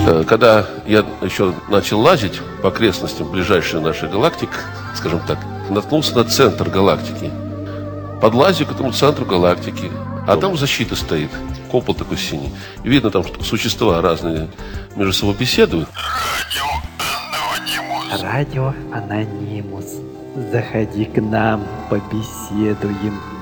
Когда я еще начал лазить по окрестностям ближайшей нашей галактики, скажем так, наткнулся на центр галактики. Подлазю к этому центру галактики, а там защита стоит, купол такой синий. И видно, там существа разные между собой беседуют. Радио Анонимус. Заходи к нам, побеседуем.